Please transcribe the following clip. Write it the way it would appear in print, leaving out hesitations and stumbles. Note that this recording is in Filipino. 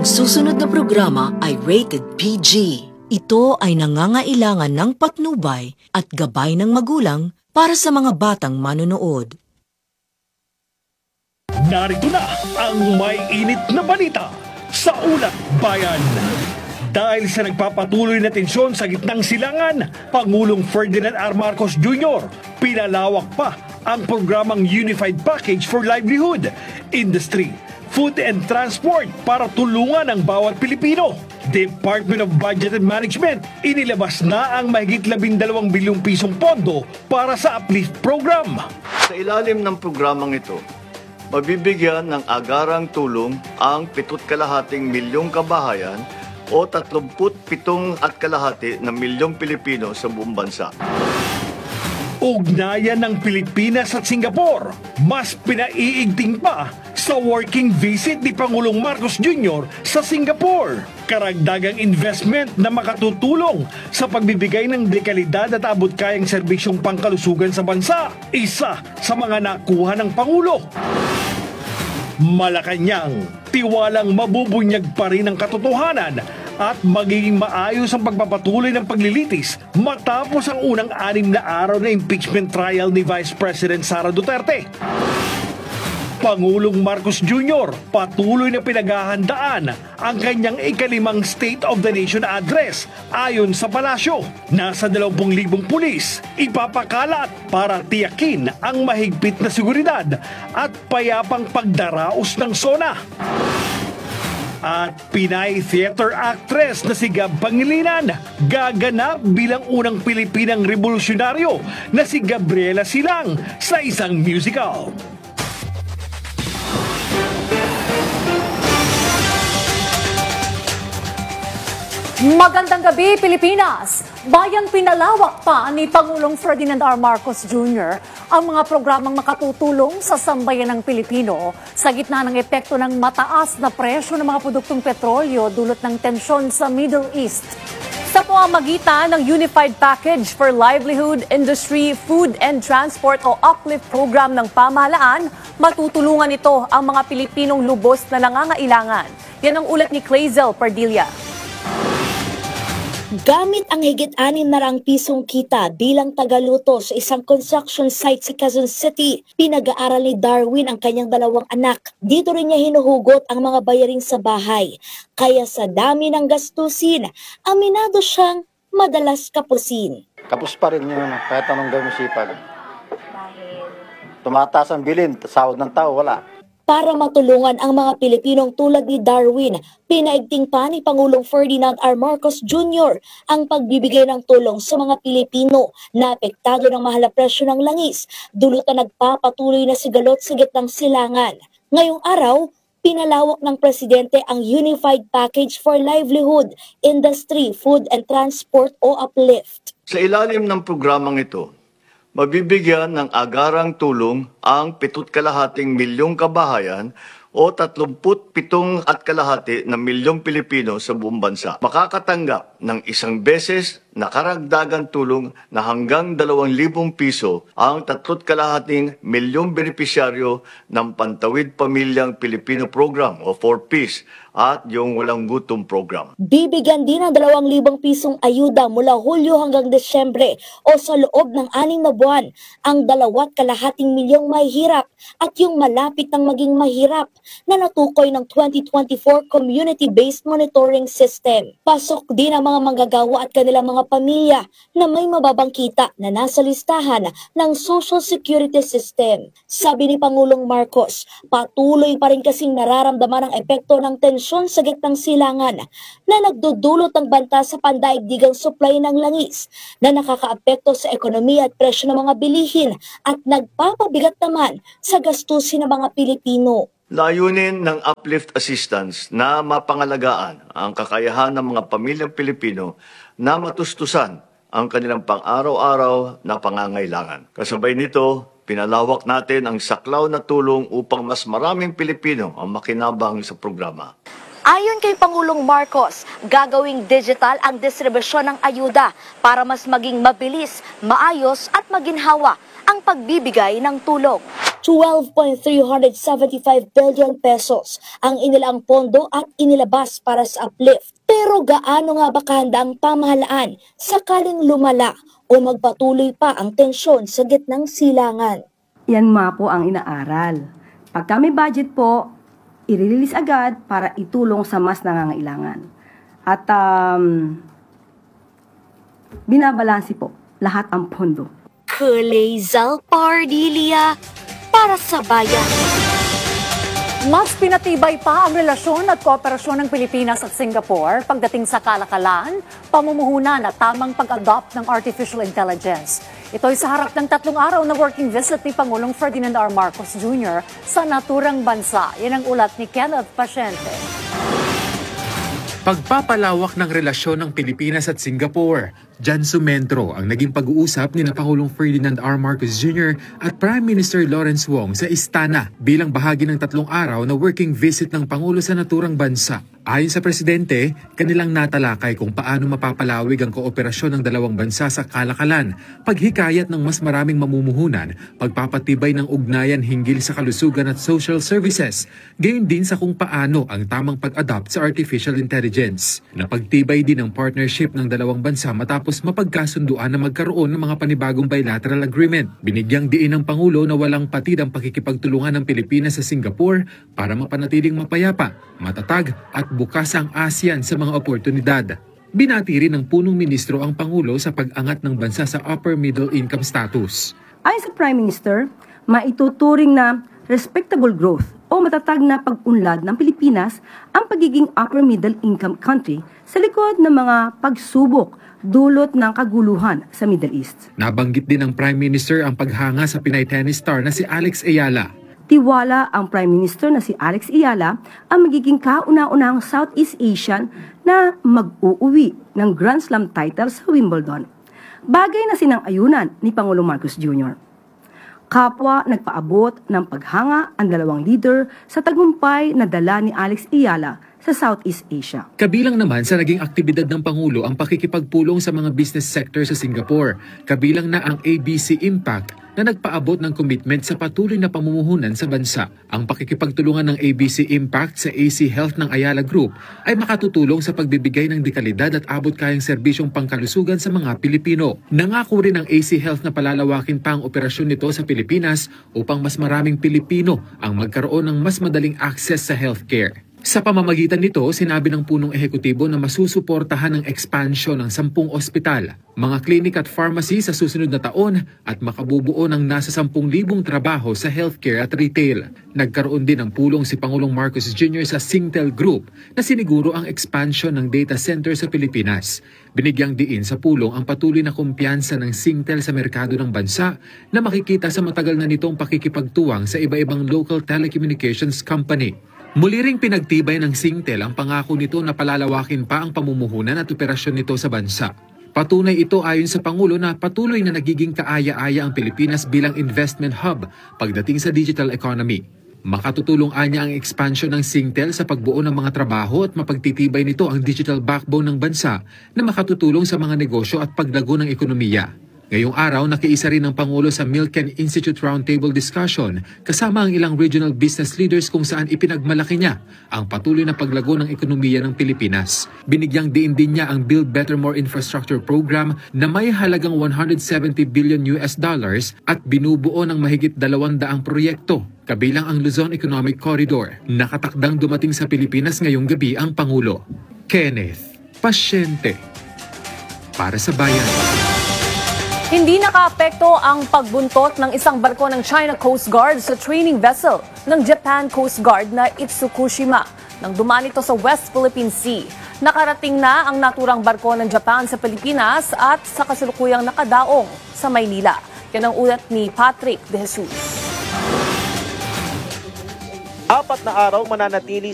Susunod na programa ay rated PG. Ito ay nangangailangan ng patnubay at gabay ng magulang para sa mga batang manonood. Narito na ang may init na balita sa Ulat Bayan. Dahil sa nagpapatuloy na tensyon sa gitnang silangan, Pangulong Ferdinand R. Marcos Jr. pinalawak pa ang programang Unified Package for Livelihood, Industry, Food and Transport para tulungan ang bawat Pilipino. Department of Budget and Management, inilabas na ang mahigit 12 bilyong pisong pondo para sa Uplift Program. Sa ilalim ng programang ito, mabibigyan ng agarang tulong ang 7,5 milyong kabahayan o 37,500,000 milyong Pilipino sa buong bansa. Ugnayan ng Pilipinas at Singapore, mas pinaiigting pa sa working visit ni Pangulong Marcos Jr. sa Singapore. Karagdagang investment na makatutulong sa pagbibigay ng dekalidad at abot-kayang serbisyong pangkalusugan sa bansa. Isa sa mga nakuha ng Pangulo. Malacanang, tiwalang mabubunyag pa rin ang katotohanan at magiging maayos ang pagpapatuloy ng paglilitis matapos ang unang 6 na araw na impeachment trial ni Vice President Sara Duterte. Pangulong Marcos Jr. patuloy na pinaghahandaan ang kanyang ika-5 State of the Nation address ayon sa palasyo. Nasa 20,000 pulis ipapakalat para tiyakin ang mahigpit na seguridad at payapang pagdaraos ng SONA. At Pinay theater actress na si Gab Pangilinan gaganap bilang unang Pilipinang revolusyonaryo na si Gabriela Silang sa isang musical. Magandang gabi, Pilipinas! Bayang pinalawak pa ni Pangulong Ferdinand R. Marcos Jr. ang mga programang makatutulong sa sambayan ng Pilipino sa gitna ng epekto ng mataas na presyo ng mga produktong petrolyo dulot ng tensyon sa Middle East. Sa pamamagitan ng Unified Package for Livelihood, Industry, Food and Transport o Uplift Program ng pamahalaan, matutulungan ito ang mga Pilipinong lubos na nangangailangan. Yan ang ulat ni Clazel Pardilla. Gamit ang higit 600 pisong kita bilang tagaluto sa isang construction site sa Quezon City, pinag-aaral ni Darwin ang kanyang 2 anak. Dito rin niya hinuhugot ang mga bayarin sa bahay. Kaya sa dami ng gastusin, aminado siyang madalas kapusin. Kapos pa rin yun, kahit anong gawin sipag. Dahil? Tumataas ang bilin, sahod ng tao, wala. Para matulungan ang mga Pilipinong tulad ni Darwin, pinaigting pa ni Pangulong Ferdinand R. Marcos Jr. ang pagbibigay ng tulong sa mga Pilipino na apektado ng mahal na presyo ng langis, dulot na nagpapatuloy na sigalot sa gitnang silangan. Ngayong araw, pinalawak ng Presidente ang Unified Package for Livelihood, Industry, Food and Transport o Uplift. Sa ilalim ng programang ito, mabibigyan ng agarang tulong ang 7,5 milyong kabahayan o 37,500,000 milyong Pilipino sa buong bansa. Makakatanggap ng isang beses na karagdagang tulong na hanggang 2,000 piso ang 3,5 milyong benepisyaryo ng Pantawid Pamilyang Pilipino Program o 4Ps at yung Walang Gutom Program. Bibigyan din ng 2,000 pisong ayuda mula Hulyo hanggang Desyembre o sa loob ng 6 na buwan ang 2,5 milyong mahihirap at yung malapit ng maging mahirap na natukoy ng 2024 Community-Based Monitoring System. Pasok din ang mga manggagawa at kanilang mga pamilya na may mababang kita na nasa listahan ng Social Security System. Sabi ni Pangulong Marcos, patuloy pa rin kasing nararamdaman ang epekto ng tensyon sa gitnang silangan na nagdudulot ng banta sa pandaigdigang supply ng langis na nakakaapekto sa ekonomiya at presyo ng mga bilihin at nagpapabigat naman sa gastusin ng mga Pilipino. Layunin ng Uplift Assistance na mapangalagaan ang kakayahan ng mga pamilyang Pilipino na matustusan ang kanilang pang-araw-araw na pangangailangan. Kasabay nito, pinalawak natin ang saklaw na tulong upang mas maraming Pilipino ang makinabang sa programa. Ayon kay Pangulong Marcos, gagawing digital ang distribusyon ng ayuda para mas maging mabilis, maayos at maginhawa ang pagbibigay ng tulong. 12.375 billion pesos ang inilaang pondo at inilabas para sa uplift. Pero gaano nga ba kahanda ang pamahalaan sakaling lumala o magpatuloy pa ang tensyon sa gitnang silangan? Yan nga po ang inaaral. Pagka may budget po, i-release agad para itulong sa mas nangangailangan. At binabalansi po lahat ang pondo. Kulay Pardilia para sa bayan. Mas pinatibay pa ang relasyon at kooperasyon ng Pilipinas at Singapore pagdating sa kalakalan, pamumuhunan at tamang pag-adopt ng artificial intelligence. Ito'y sa harap ng 3 araw na working visit ni Pangulong Ferdinand R. Marcos Jr. sa naturang bansa. Yan ang ulat ni Kenneth Paciente. Pagpapalawak ng relasyon ng Pilipinas at Singapore. Diyan sumentro ang naging pag-uusap ni Pangulong Ferdinand R. Marcos Jr. at Prime Minister Lawrence Wong sa Istana bilang bahagi ng 3 araw na working visit ng Pangulo sa naturang bansa. Ayon sa Presidente, kanilang natalakay kung paano mapapalawig ang kooperasyon ng dalawang bansa sa kalakalan, paghikayat ng mas maraming mamumuhunan, pagpapatibay ng ugnayan hinggil sa kalusugan at social services, gayon din sa kung paano ang tamang pag-adopt sa artificial intelligence. Napagtibay din ang partnership ng dalawang bansa matapos mapagkasunduan na magkaroon ng mga panibagong bilateral agreement. Binigyang diin ng Pangulo na walang patid ang pakikipagtulungan ng Pilipinas sa Singapore para mapanatiling mapayapa, matatag at bukas ang ASEAN sa mga oportunidad. Binati rin ng punong ministro ang Pangulo sa pag-angat ng bansa sa upper middle income status. Ayon sa Prime Minister, maituturing na respectable growth o matatag na pag-unlad ng Pilipinas ang pagiging upper middle income country sa likod ng mga pagsubok dulot ng kaguluhan sa Middle East. Nabanggit din ng Prime Minister ang paghanga sa Pinay tennis star na si Alex Ayala. Tiwala ang Prime Minister na si Alex Ayala ang magiging kauna-unahang Southeast Asian na mag-uuwi ng Grand Slam title sa Wimbledon. Bagay na sinang-ayunan ni Pangulong Marcos Jr. Kapwa nagpaabot ng paghanga ang dalawang leader sa tagumpay na dala ni Alex Ayala sa Southeast Asia. Kabilang naman sa naging aktibidad ng Pangulo ang pakikipagpulong sa mga business sector sa Singapore. Kabilang na ang ABC Impact na nagpaabot ng commitment sa patuloy na pamumuhunan sa bansa. Ang pakikipagtulungan ng ABC Impact sa AC Health ng Ayala Group ay makatutulong sa pagbibigay ng dekalidad at abot-kayang serbisyong pangkalusugan sa mga Pilipino. Nangako rin ang AC Health na palalawakin pa ang operasyon nito sa Pilipinas upang mas maraming Pilipino ang magkaroon ng mas madaling access sa healthcare. Sa pamamagitan nito, sinabi ng punong ehekutibo na masusuportahan ang expansion ng 10 ospital, mga clinic at pharmacy sa susunod na taon at makabubuo ng nasa 10,000 trabaho sa healthcare at retail. Nagkaroon din ng pulong si Pangulong Marcos Jr. sa Singtel Group na siniguro ang expansion ng data center sa Pilipinas. Binigyang diin sa pulong ang patuloy na kumpiyansa ng Singtel sa merkado ng bansa na makikita sa matagal na nitong pakikipagtuwang sa iba-ibang local telecommunications company. Muli ring pinagtibay ng Singtel ang pangako nito na palalawakin pa ang pamumuhunan at operasyon nito sa bansa. Patunay ito ayon sa Pangulo na patuloy na nagiging kaaya-aya ang Pilipinas bilang investment hub pagdating sa digital economy. Makatutulong anya ang expansion ng Singtel sa pagbuo ng mga trabaho at mapagtitibay nito ang digital backbone ng bansa na makatutulong sa mga negosyo at paglago ng ekonomiya. Ngayong araw, nakiisa rin ng Pangulo sa Milken Institute Roundtable Discussion kasama ang ilang regional business leaders kung saan ipinagmalaki niya ang patuloy na paglago ng ekonomiya ng Pilipinas. Binigyang diin din niya ang Build Better More Infrastructure Program na may halagang $170 billion at binubuo ng mahigit 200 proyekto, kabilang ang Luzon Economic Corridor. Nakatakdang dumating sa Pilipinas ngayong gabi ang Pangulo. Kenneth Paciente para sa Bayan. Hindi nakaapekto ang pagbuntot ng isang barko ng China Coast Guard sa training vessel ng Japan Coast Guard na Itsukushima nang dumaan ito sa West Philippine Sea. Nakarating na ang naturang barko ng Japan sa Pilipinas at sa kasulukuyang nakadaong sa Maynila. Yan ang ulat ni Patrick De Jesus. 4 na araw mananatili